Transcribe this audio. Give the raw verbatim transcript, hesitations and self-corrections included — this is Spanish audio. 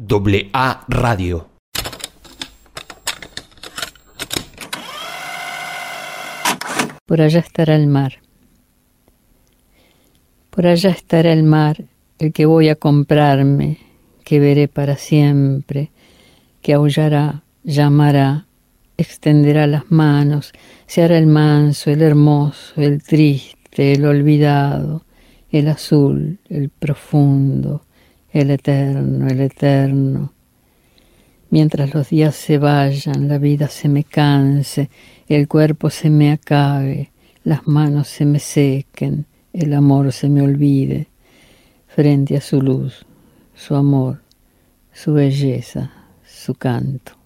Doble A Radio. Por allá estará el mar. Por allá estará el mar, el que voy a comprarme, que veré para siempre, que aullará, llamará, extenderá las manos, se hará el manso, el hermoso, el triste, el olvidado, el azul, el profundo, el eterno, el eterno. Mientras los días se vayan, la vida se me canse, el cuerpo se me acabe, las manos se me sequen, el amor se me olvide, frente a su luz, su amor, su belleza, su canto.